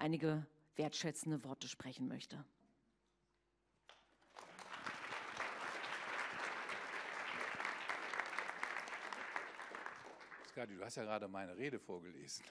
einige wertschätzende Worte sprechen möchte. Skadi, du hast ja gerade meine Rede vorgelesen.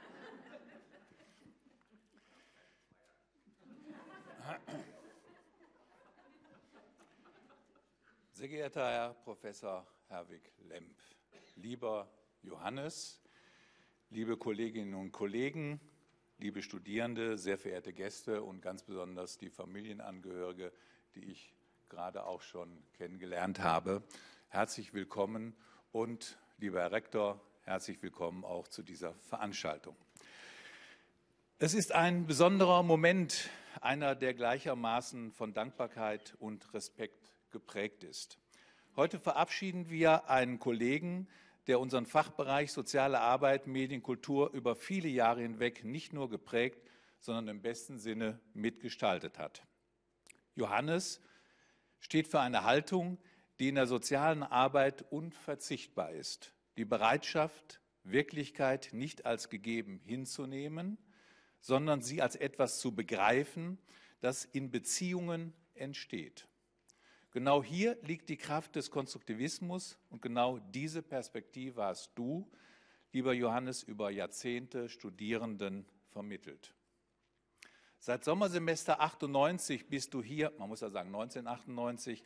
Sehr geehrter Herr Professor Herwig Lemp, lieber Johannes, liebe Kolleginnen und Kollegen, liebe Studierende, sehr verehrte Gäste und ganz besonders die Familienangehörige, die ich gerade auch schon kennengelernt habe, herzlich willkommen und, lieber Herr Rektor, herzlich willkommen auch zu dieser Veranstaltung. Es ist ein besonderer Moment, einer, der gleichermaßen von Dankbarkeit und Respekt geprägt ist. Heute verabschieden wir einen Kollegen, der unseren Fachbereich Soziale Arbeit, Medien, Kultur über viele Jahre hinweg nicht nur geprägt, sondern im besten Sinne mitgestaltet hat. Johannes steht für eine Haltung, die in der sozialen Arbeit unverzichtbar ist. Die Bereitschaft, Wirklichkeit nicht als gegeben hinzunehmen, sondern sie als etwas zu begreifen, das in Beziehungen entsteht. Genau hier liegt die Kraft des Konstruktivismus und genau diese Perspektive hast du, lieber Johannes, über Jahrzehnte Studierenden vermittelt. Seit Sommersemester 98 bist du hier, man muss ja sagen 1998,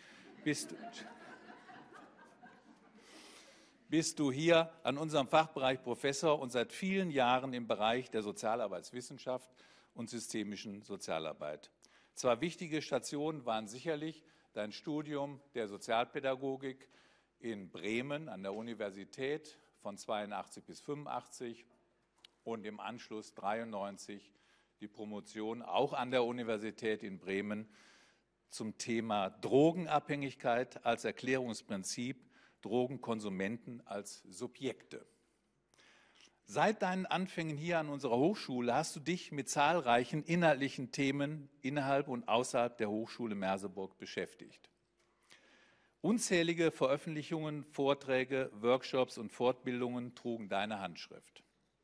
bist du hier an unserem Fachbereich Professor und seit vielen Jahren im Bereich der Sozialarbeitswissenschaft und systemischen Sozialarbeit. Zwei wichtige Stationen waren sicherlich dein Studium der Sozialpädagogik in Bremen an der Universität von 82 bis 85 und im Anschluss 93 die Promotion auch an der Universität in Bremen zum Thema Drogenabhängigkeit als Erklärungsprinzip, Drogenkonsumenten als Subjekte. Seit deinen Anfängen hier an unserer Hochschule hast du dich mit zahlreichen inhaltlichen Themen innerhalb und außerhalb der Hochschule Merseburg beschäftigt. Unzählige Veröffentlichungen, Vorträge, Workshops und Fortbildungen trugen deine Handschrift.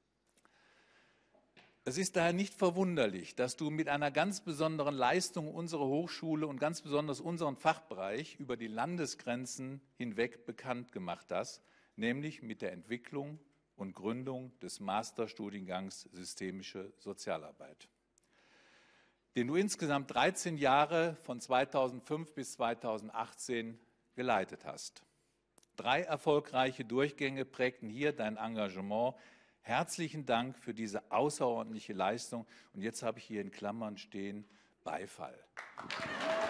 Es ist daher nicht verwunderlich, dass du mit einer ganz besonderen Leistung unsere Hochschule und ganz besonders unseren Fachbereich über die Landesgrenzen hinweg bekannt gemacht hast, nämlich mit der Entwicklung und Gründung des Masterstudiengangs Systemische Sozialarbeit, den du insgesamt 13 Jahre von 2005 bis 2018 geleitet hast. 3 erfolgreiche Durchgänge prägten hier dein Engagement. Herzlichen Dank für diese außerordentliche Leistung. Und jetzt habe ich hier in Klammern stehen Beifall.